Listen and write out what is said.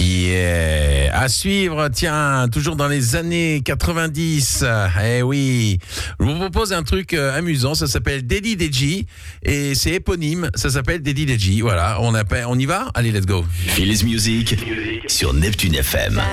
Yeah. À suivre, tiens, toujours dans les années 90. Eh oui. Je vous propose un truc amusant, ça s'appelle Daddy Deji et c'est éponyme, ça s'appelle Daddy Deji. Voilà, on y va? Allez, let's go. Phil's Music sur Neptune FM.